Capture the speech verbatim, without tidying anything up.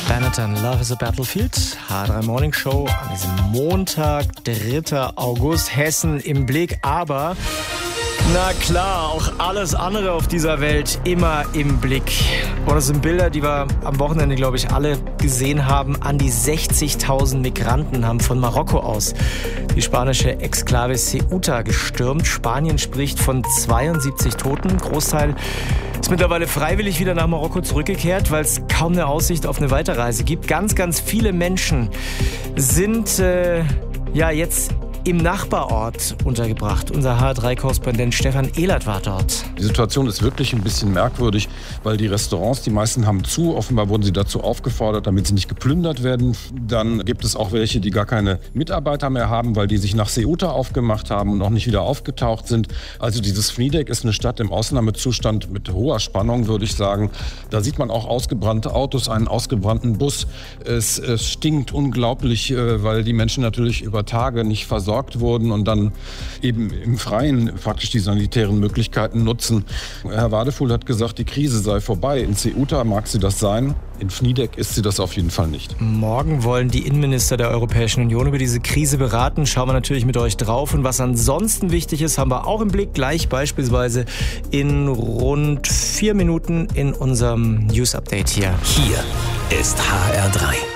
Benetton, Love is a Battlefield, H drei Morning Show an diesem Montag, dritter August, Hessen im Blick, aber na klar, auch alles andere auf dieser Welt immer im Blick. Und das sind Bilder, die wir am Wochenende, glaube ich, alle gesehen haben. An die sechzigtausend Migranten haben von Marokko aus die spanische Exklave Ceuta gestürmt. Spanien spricht von zweiundsiebzig Toten. Großteil ist mittlerweile freiwillig wieder nach Marokko zurückgekehrt, weil es kaum eine Aussicht auf eine Weiterreise gibt. Ganz, ganz viele Menschen sind äh, ja jetzt im Nachbarort untergebracht. Unser H drei Korrespondent Stefan Ehlert war dort. Die Situation ist wirklich ein bisschen merkwürdig, weil die Restaurants, die meisten haben zu. Offenbar wurden sie dazu aufgefordert, damit sie nicht geplündert werden. Dann gibt es auch welche, die gar keine Mitarbeiter mehr haben, weil die sich nach Ceuta aufgemacht haben und auch nicht wieder aufgetaucht sind. Also dieses Fniedek ist eine Stadt im Ausnahmezustand mit hoher Spannung, würde ich sagen. Da sieht man auch ausgebrannte Autos, einen ausgebrannten Bus. Es, es stinkt unglaublich, weil die Menschen natürlich über Tage nicht versorgt wurden und dann eben im Freien praktisch die sanitären Möglichkeiten nutzen. Herr Wadefuhl hat gesagt, die Krise sei vorbei. In Ceuta mag sie das sein. In Fniedek ist sie das auf jeden Fall nicht. Morgen wollen die Innenminister der Europäischen Union über diese Krise beraten. Schauen wir natürlich mit euch drauf. Und was ansonsten wichtig ist, haben wir auch im Blick. Gleich beispielsweise in rund vier Minuten in unserem News-Update hier. Hier ist H R drei.